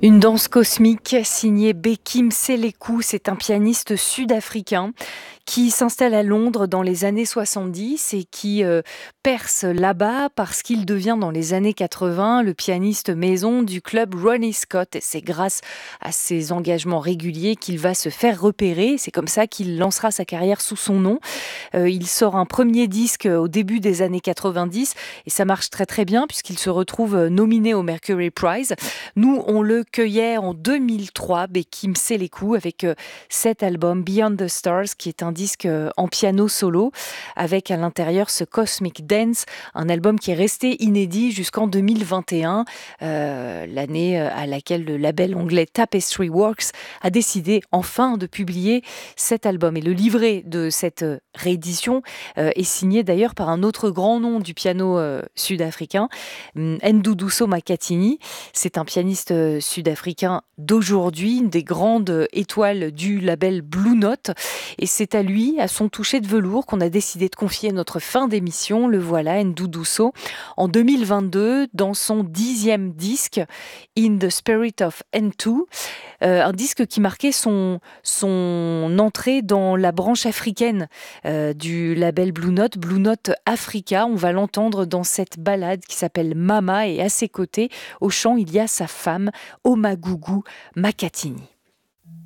Une danse cosmique signée Bekim Selekou, c'est un pianiste sud-africain qui s'installe à Londres dans les années 70 et qui perce là-bas parce qu'il devient dans les années 80 le pianiste maison du club Ronnie Scott. Et c'est grâce à ses engagements réguliers qu'il va se faire repérer. C'est comme ça qu'il lancera sa carrière sous son nom. Il sort un premier disque au début des années 90 et ça marche très très bien puisqu'il se retrouve nominé au Mercury Prize. Nous, on le cueillait en 2003, Bekim Selekou, avec cet album Beyond the Stars, qui est un disque en piano solo, avec à l'intérieur ce Cosmic Dance, un album qui est resté inédit jusqu'en 2021, l'année à laquelle le label anglais Tapestry Works a décidé enfin de publier cet album. Et le livret de cette réédition est signé d'ailleurs par un autre grand nom du piano sud-africain, Nduduso Makhathini. C'est un pianiste sud-africain d'aujourd'hui, une des grandes étoiles du label Blue Note. Et c'est à lui, à son toucher de velours, qu'on a décidé de confier notre fin d'émission. Le voilà, Nduduso, en 2022, dans son 10e disque, In the Spirit of N2. Un disque qui marquait son entrée dans la branche africaine du label Blue Note Africa. On va l'entendre dans cette ballade qui s'appelle Mama, et à ses côtés, au chant, il y a sa femme, Omagugu Makhathini.